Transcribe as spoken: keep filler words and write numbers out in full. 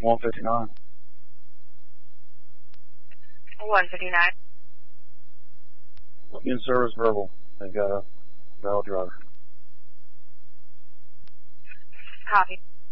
one fifty-nine. one fifty-nine. In service verbal. They've got a valid driver. Copy.